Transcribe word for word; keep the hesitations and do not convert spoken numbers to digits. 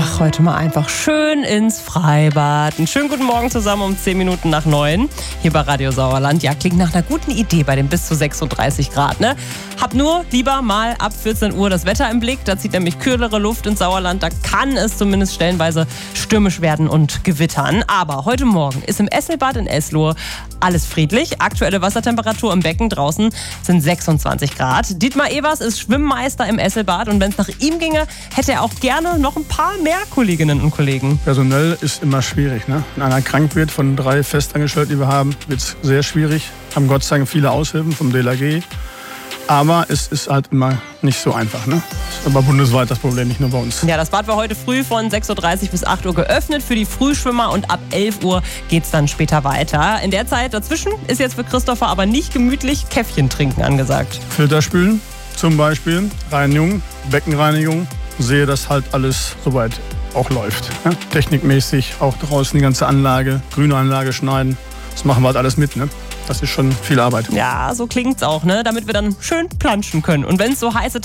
Ach, heute mal einfach schön ins Freibad. Einen schönen guten Morgen zusammen um zehn Minuten nach neun. Hier bei Radio Sauerland. Ja, klingt nach einer guten Idee bei den bis zu sechsunddreißig Grad, ne? Hab nur lieber mal ab vierzehn Uhr das Wetter im Blick. Da zieht nämlich kühlere Luft ins Sauerland. Da kann es zumindest stellenweise stürmisch werden und gewittern. Aber heute Morgen ist im Esselbad in Eslohe alles friedlich. Aktuelle Wassertemperatur im Becken draußen sind sechsundzwanzig Grad. Dietmar Evers ist Schwimmmeister im Esselbad und wenn es nach ihm ginge, hätte er auch gerne noch ein paar mehr Kolleginnen und Kollegen. Personell ist immer schwierig, ne? Wenn einer krank wird von drei Festangestellten, die wir haben, wird es sehr schwierig. Haben Gott sei Dank viele Aushilfen vom D L R G. Aber es ist halt immer nicht so einfach, ne? Das ist aber bundesweit das Problem, nicht nur bei uns. Ja, das Bad war heute früh von sechs Uhr dreißig bis acht Uhr geöffnet für die Frühschwimmer und ab elf Uhr geht's dann später weiter. In der Zeit dazwischen ist jetzt für Christopher aber nicht gemütlich Käffchen trinken angesagt. Filterspülen zum Beispiel, Reinigung, Beckenreinigung. Sehe, dass halt alles soweit auch läuft. Ne? Technikmäßig auch draußen die ganze Anlage, grüne Anlage schneiden. Das machen wir halt alles mit, ne? Das ist schon viel Arbeit. Ja, so klingt's auch, ne? Damit wir dann schön planschen können. Und wenn es so heiße